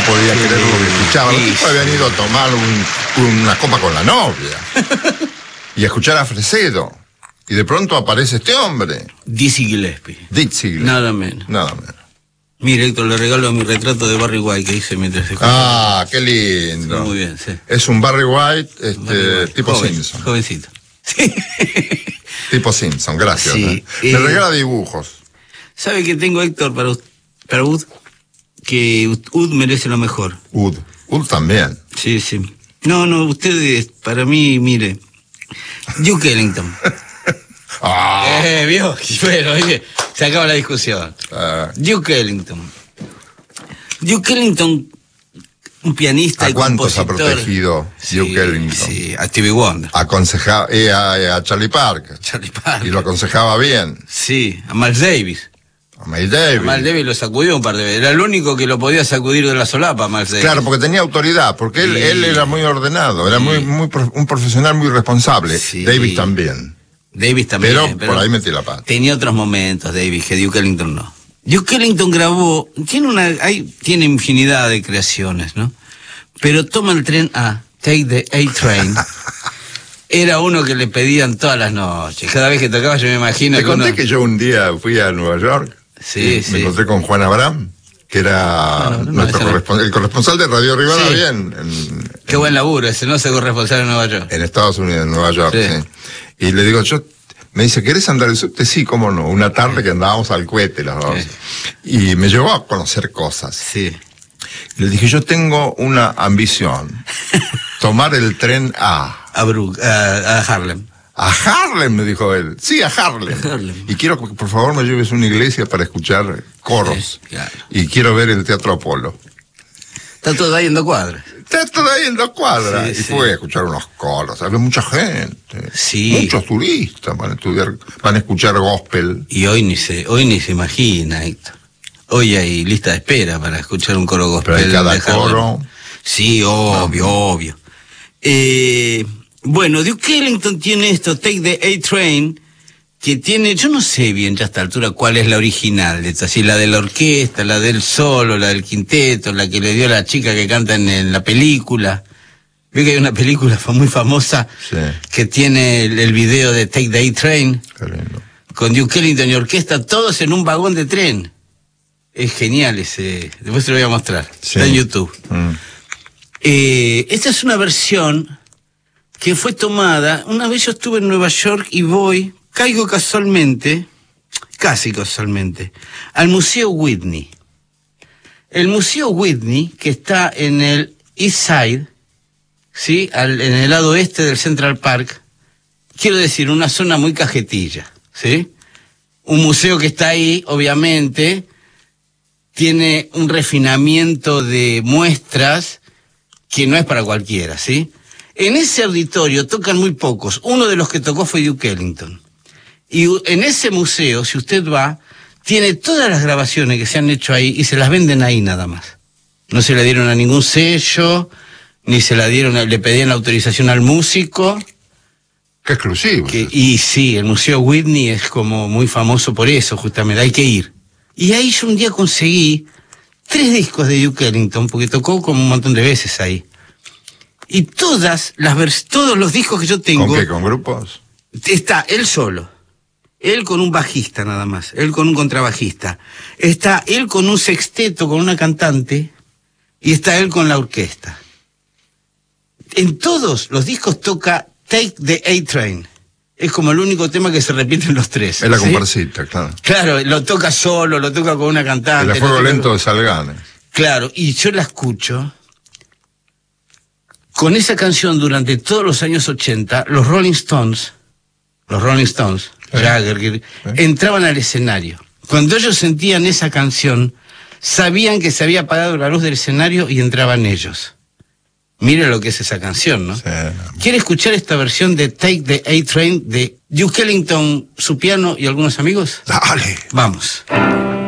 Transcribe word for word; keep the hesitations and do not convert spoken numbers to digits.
podía creer lo que escuchaba. Los tipos habían ido a tomar un, una copa con la novia y a escuchar a Fresedo. Y de pronto aparece este hombre. Dizzy Gillespie. Dizzy Gillespie. Nada menos. Nada menos. Mire, Héctor, le regalo mi retrato de Barry White que hice mientras escuchaba. Ah, qué lindo. Muy bien, sí. Es un Barry White, este, Barry White. tipo Joven, Simpson. Jovencito. Sí. Tipo Simpson, gracias. Sí, ¿eh? eh, Me regala dibujos. ¿Sabe que tengo, Héctor, para, para Ud? Que Ud merece lo mejor. Ud. Ud también. Sí, sí. No, no, ustedes, para mí, mire. Duke Ellington. Ah. Eh, vio, bueno, oye, se acaba la discusión. Ah. Duke Ellington. Duke Ellington, un pianista ¿A y cuántos ha compositor. protegido Sí, Duke Ellington? Sí, a Stevie Wonder. Aconsejaba eh, a, a Charlie Parker. Charlie Parker. Y lo aconsejaba bien. Sí, a Miles Davis. A Miles Davis. A Miles Davis lo sacudió un par de veces. Era el único que lo podía sacudir de la solapa, Miles Davis. Claro, porque tenía autoridad, porque él, Sí. él era muy ordenado, era Sí. muy, muy prof- un profesional muy responsable. Sí. Davis también. Davis también. Pero, por ahí metí la pata. Tenía otros momentos, Davis, que Duke Ellington no. Duke Ellington grabó, tiene una, hay, tiene infinidad de creaciones, ¿no? Pero toma el tren A, Take the A-Train. Era uno que le pedían todas las noches. Cada vez que tocaba yo me imagino Te que conté uno... que yo un día fui a Nueva York. Sí, y sí. Me encontré con Juan Abraham, que era no, no, nuestro ese no. correspon- el corresponsal de Radio Rivadavia Sí. en, en, Qué buen laburo ese, no se corresponsal en Nueva York. en Estados Unidos, en Nueva York. Sí. Sí. Y le digo, yo, me dice, ¿querés andar el subte? Sí, cómo no. Una tarde que andábamos al cohete los dos. Sí. Y me llevó a conocer cosas. Sí. Y le dije, yo tengo una ambición. Tomar el tren A. A, Brook, a, a Harlem. A Harlem, me dijo él. Sí, a Harlem. A Harlem. Y quiero que por favor me lleves a una iglesia para escuchar coros. Sí, claro. Y quiero ver el Teatro Apolo. Está todo ahí en dos cuadras. Está todo ahí en dos cuadras. Sí, y sí. fue a escuchar unos coros. Había mucha gente. Sí. Muchos turistas van a estudiar, van a escuchar gospel. Y hoy ni se, hoy ni se imagina, Héctor. Hoy hay lista de espera para escuchar un coro gospel. Pero hay cada de Harlem. coro. Sí, obvio, obvio. Eh, bueno, Duke Ellington tiene esto, Take the A-Train, que tiene, yo no sé bien ya a esta altura cuál es la original de esto, así la de la orquesta, la del solo, la del quinteto, la que le dio a la chica que canta en, en la película. Veo que hay una película fa- muy famosa Sí. que tiene el, el video de Take the A-Train, Qué lindo. con Duke Ellington y orquesta, todos en un vagón de tren. Es genial ese, después te lo voy a mostrar, Sí. está en YouTube. Mm. Eh, esta es una versión que fue tomada, una vez yo estuve en Nueva York y voy, caigo casualmente, casi casualmente, al Museo Whitney. El Museo Whitney, que está en el East Side, ¿sí? Al, en el lado oeste del Central Park, quiero decir, una zona muy cajetilla, ¿sí? Un museo que está ahí, obviamente, tiene un refinamiento de muestras que no es para cualquiera, ¿sí? En ese auditorio tocan muy pocos. Uno de los que tocó fue Duke Ellington. Y u- en ese museo, si usted va, tiene todas las grabaciones que se han hecho ahí y se las venden ahí nada más. No se le dieron a ningún sello, ni se la dieron, a- le pedían autorización al músico. Qué exclusivo. Que, y sí, el Museo Whitney es como muy famoso por eso, justamente, hay que ir. Y ahí yo un día conseguí tres discos de Duke Ellington, porque tocó como un montón de veces ahí. Y todas las vers todos los discos que yo tengo, ¿Con qué? ¿Con grupos? está él solo, él con un bajista nada más, él con un contrabajista, está él con un sexteto, con una cantante, y está él con la orquesta. En todos los discos toca Take the A-Train. Es como el único tema que se repite en los tres. Es la ¿sí? comparsita, claro. Claro, lo toca solo, lo toca con una cantante. El fuego lo toca- lento de Salganes. Claro, y yo la escucho. Con esa canción durante todos los años ochenta, los Rolling Stones, los Rolling Stones, Sí. Jagger, Gil- Sí. entraban al escenario. Cuando ellos sentían esa canción, sabían que se había apagado la luz del escenario y entraban ellos. Mire lo que es esa canción, ¿no? Sí. ¿Quiere escuchar esta versión de Take the A-Train de Duke Ellington, su piano y algunos amigos? Dale. Vamos.